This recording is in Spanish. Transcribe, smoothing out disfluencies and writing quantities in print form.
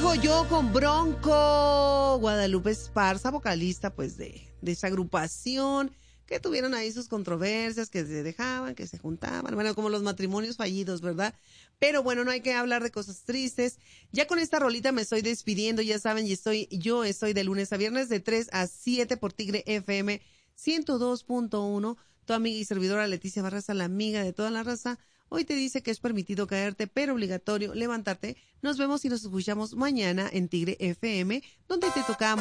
Dejo yo con Bronco, Guadalupe Esparza, vocalista pues de esa agrupación, que tuvieron ahí sus controversias, que se dejaban, que se juntaban, bueno, como los matrimonios fallidos, ¿verdad? Pero bueno, no hay que hablar de cosas tristes. Ya con esta rolita me estoy despidiendo, ya saben, yo estoy de lunes a viernes de 3 a 7 por Tigre FM 102.1. Tu amiga y servidora Leticia Barraza, la amiga de toda la raza, hoy te dice que es permitido caerte, pero obligatorio levantarte. Nos vemos y nos escuchamos mañana en Tigre FM, donde te tocamos